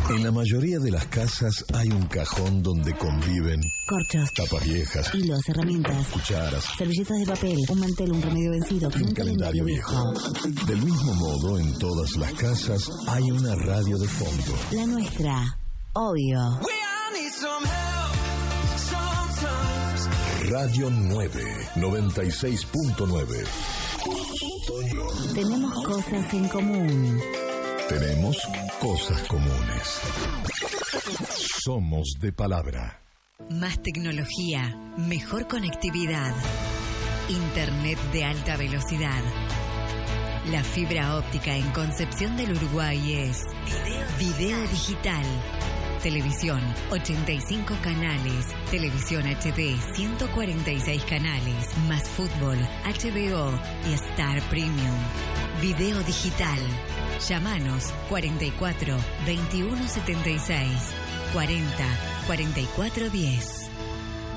En la mayoría de las casas hay un cajón donde conviven corchos, tapas viejas, hilos, herramientas, cucharas, servilletas de papel, un mantel, un remedio vencido, un calendario viejo. Del mismo modo, en todas las casas hay una radio de fondo. La nuestra, obvio. Radio 9, 96.9. Tenemos cosas en común. Tenemos cosas comunes. Somos de palabra. Más tecnología, mejor conectividad. Internet de alta velocidad. La fibra óptica en Concepción del Uruguay es Video Digital. Televisión, 85 canales. Televisión HD, 146 canales. Más fútbol, HBO y Star Premium. Video Digital. Llámanos 44 21 76 40 44 10.